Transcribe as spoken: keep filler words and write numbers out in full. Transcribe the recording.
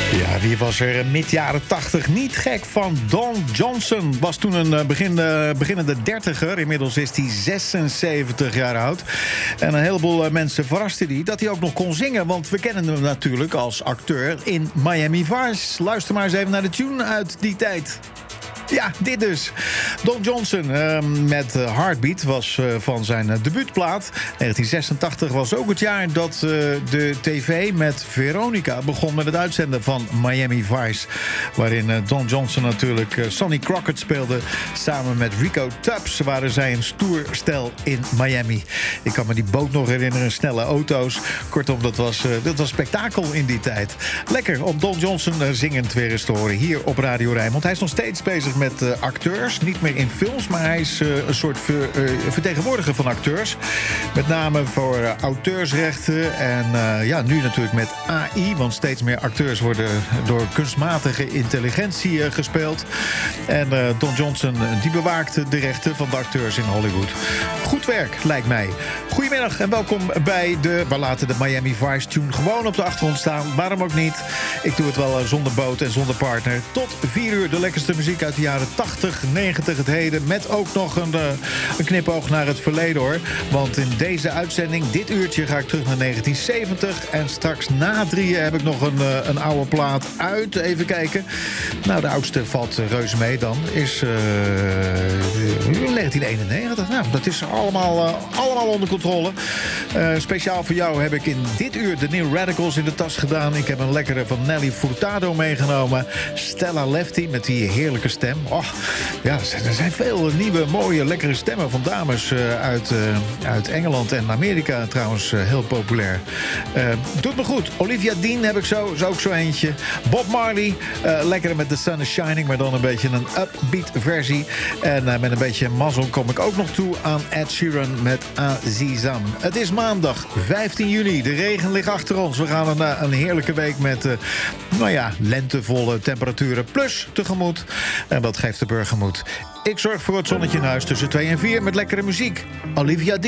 Ja, wie was er mid jaren tachtig niet gek van? Don Johnson was toen een begin, beginnende dertiger. Inmiddels is hij zesenzeventig jaar oud. En een heleboel mensen verraste die dat hij ook nog kon zingen. Want we kennen hem natuurlijk als acteur in Miami Vice. Luister maar eens even naar de tune uit die tijd. Ja, dit dus. Don Johnson uh, met Heartbeat was uh, van zijn uh, debuutplaat. negentien zesentachtig was ook het jaar dat uh, de tv met Veronica begon met het uitzenden van Miami Vice. Waarin uh, Don Johnson natuurlijk uh, Sonny Crockett speelde. Samen met Rico Tubbs waren zij een stoer stel in Miami. Ik kan me die boot nog herinneren, snelle auto's. Kortom, dat was, uh, dat was spektakel in die tijd. Lekker om Don Johnson uh, zingend weer eens te horen hier op Radio Rijnmond. Hij is nog steeds bezig met uh, acteurs. Niet meer in films, maar hij is uh, een soort ver, uh, vertegenwoordiger van acteurs. Met name voor uh, auteursrechten. En uh, ja, nu natuurlijk met A I. Want steeds meer acteurs worden door kunstmatige intelligentie uh, gespeeld. En uh, Don Johnson, die bewaakt de rechten van de acteurs in Hollywood. Goed werk, lijkt mij. Goedemiddag en welkom bij de... We laten de Miami Vice tune gewoon op de achtergrond staan. Waarom ook niet? Ik doe het wel uh, zonder boot en zonder partner. Tot vier uur de lekkerste muziek uit de jaren tachtig, negentig, het heden. Met ook nog een, uh, een knipoog naar het verleden, hoor. Want in deze uitzending, dit uurtje, ga ik terug naar negentien zeventig. En straks na drieën heb ik nog een, uh, een oude plaat uit. Even kijken. Nou, de oudste valt uh, reuze mee dan. Is uh, negentien eenennegentig. Nou, dat is allemaal, uh, allemaal onder controle. Uh, speciaal voor jou heb ik in dit uur de New Radicals in de tas gedaan. Ik heb een lekkere van Nelly Furtado meegenomen. Stella Lefty met die heerlijke stem. Oh, ja, er zijn veel nieuwe, mooie, lekkere stemmen van dames uh, uit, uh, uit Engeland en Amerika trouwens uh, heel populair. Uh, doet me goed. Olivia Dean heb ik zo, is ook zo eentje. Bob Marley, uh, lekker met The Sun is Shining, maar dan een beetje een upbeat versie. En uh, met een beetje mazzel kom ik ook nog toe aan Ed Sheeran met Azizam. Het is maandag, vijftien juli. De regen ligt achter ons. We gaan een, een heerlijke week met, uh, nou ja, lentevolle temperaturen plus tegemoet. En dat geeft de burger moed. Ik zorg voor het zonnetje in huis tussen twee en vier met lekkere muziek. Olivia Dean.